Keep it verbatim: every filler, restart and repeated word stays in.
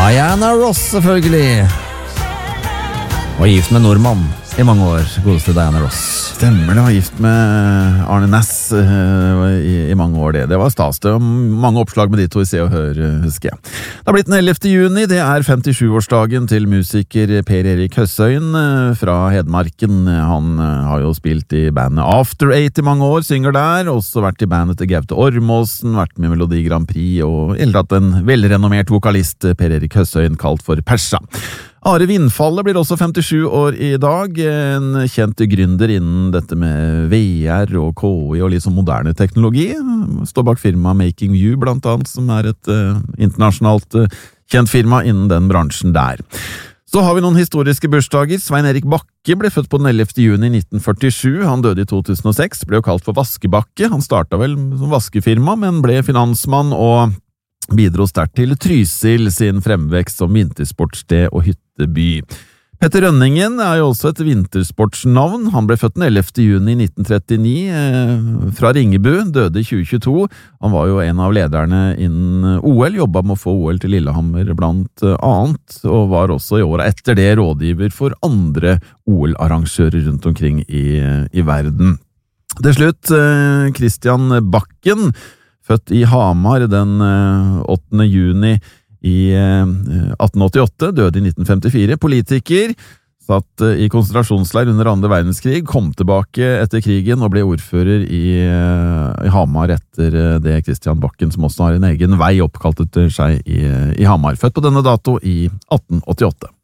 Diana Ross, selvfølgelig. Var gift med nordmann i mange år, godeste Diana Ross. Stemmer, det var gift med Arne Næss uh, i, i mange år det. Det var stas, det var mange oppslag med de to i Se og Hør, husker jeg. Det har blitt den ellevte juni, det er femtisju-årsdagen til musiker Per Erik Høssøyen uh, fra Hedmarken. Han uh, har jo spilt i bandet After Eight i mange år, synger der, også vært i bandet til Gaute Ormåsen, vært med Melodi Grand Prix, og ellers hatt en velrenommert vokalist, Per Erik Høssøyen, kalt for Persa. Are Vindfalle blir også femtisju år i dag, en kjent gründer innen dette med V R og K I og litt sånn moderne teknologi. Står bak firmaet Making View blant annet, som er et uh, internasjonalt uh, kjent firma innen den bransjen der. Så har vi noen historiske bursdager. Svein Erik Bakke ble født på den ellevte juni nitten førtisju. Han døde i to tusen og seks, ble jo kalt for Vaskebakke. Han startet vel som vaskefirma, men ble finansmann og bidro sterkt til Trysil sin fremvekst som vintersportssted og hytteby. Petter Rønningen er jo også et vintersportsnavn. Han ble født den ellevte juni nitten trettini eh, fra Ringebu, døde i tjue tjueto. Han var jo en av lederne innen O L, jobbet med å få O L til Lillehammer blant annet, og var også i året etter det rådgiver for andre O L-arrangører rundt omkring i, i verden. Til slutt, eh, Christian Bakken, født i Hamar den åttende juni i atten åttiåtte, døde i nitten femtifire, politiker, satt i konsentrasjonsleir under andre verdenskrig, kom tilbake etter krigen og ble ordfører i, i Hamar etter det. Christian Bakken, som også har en egen vei oppkalt etter seg i, i Hamar, født på denne dato i atten åttiåtte.